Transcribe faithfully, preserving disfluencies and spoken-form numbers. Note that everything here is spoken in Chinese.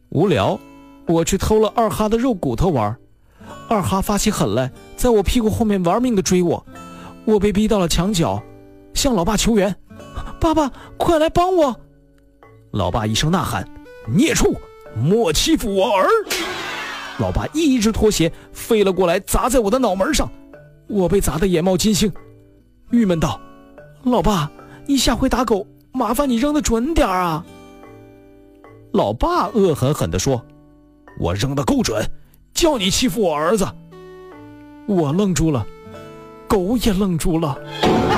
无聊，我去偷了二哈的肉骨头玩，二哈发起狠来，在我屁股后面玩命地追我，我被逼到了墙角，向老爸求援：爸爸，快来帮我！老爸一声呐喊：孽畜，莫欺负我儿！老爸一只拖鞋飞了过来，砸在我的脑门上，我被砸得眼冒金星，郁闷道：老爸，你下回打狗，麻烦你扔得准点啊！老爸恶狠狠地说：我扔得够准，叫你欺负我儿子！我愣住了，狗也愣住了。